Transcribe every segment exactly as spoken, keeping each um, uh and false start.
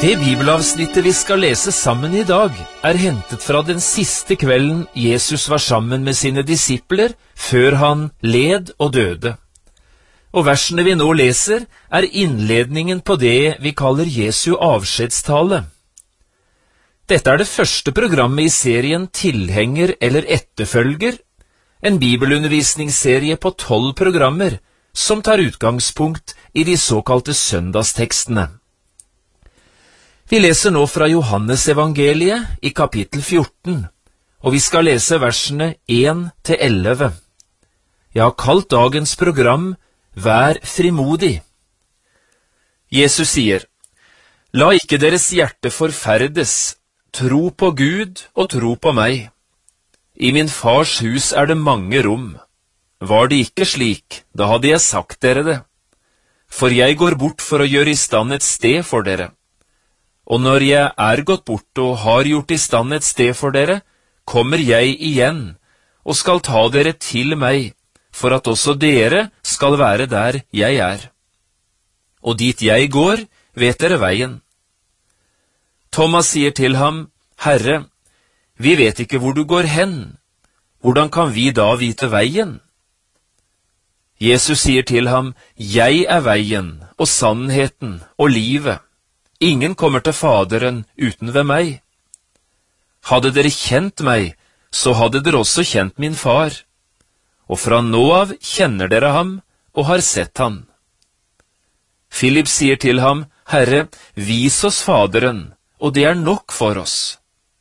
Det bibelavsnittet vi skal lese sammen i dag, er hentet fra den siste kvelden Jesus var sammen med sine disipler før han led og døde. Og versene vi nå leser er innledningen på det vi kaller Jesu avskjedstale. Dette er det første programmet i serien Tilhenger eller etterfølger, en bibelundervisningsserie på tolv programmer som tar utgangspunkt i de såkalte søndagstekstene. Vi leser nå fra Johannes evangeliet i kapittel fjorten, og vi skal lese versene én til elleve. Jeg har kalt dagens program Vær frimodig. Jesus sier, La ikke deres hjerte forferdes, tro på Gud og tro på meg. I min fars hus er det mange rom. Var det ikke slik, da hadde jeg sagt dere det. For jeg går bort for å gjøre i stand et sted for dere. Og når jeg er gått bort og har gjort i stand et sted for dere, kommer jeg igjen og skal ta dere til meg, for at også dere skal være der jeg er. Og dit jeg går, vet dere veien. Thomas sier til ham, Herre, vi vet ikke hvor du går hen. Hvordan kan vi da vite veien? Jesus sier til ham, Jeg er veien og sannheten og livet. Ingen kommer til Faderen uten ved meg. Hadde dere kjent meg, så hadde dere også kjent min far. Og fra nå av kjenner dere ham og har sett han. Philip sier til ham, Herre, vis oss Faderen, og det er nok for oss.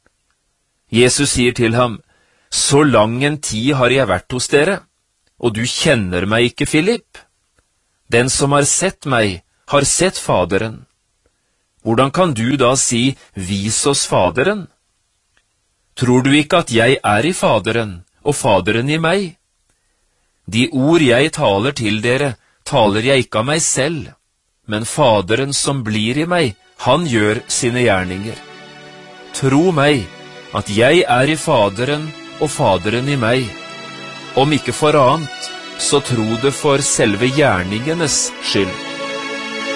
Jesus sier til ham, Så lang en tid har jeg vært hos dere, og du kjenner meg ikke, Philip. Den som har sett meg, har sett Faderen. Hvordan kan du da si, vis oss Faderen? Tror du ikke at jeg er i Faderen, og Faderen i meg? De ord jeg taler til dere, taler jeg ikke av meg selv, men Faderen som blir i meg, han gjør sine gjerninger. Tro meg, at jeg er i Faderen, og Faderen i meg. Om ikke for annet, så tro det for selve gjerningenes skyld.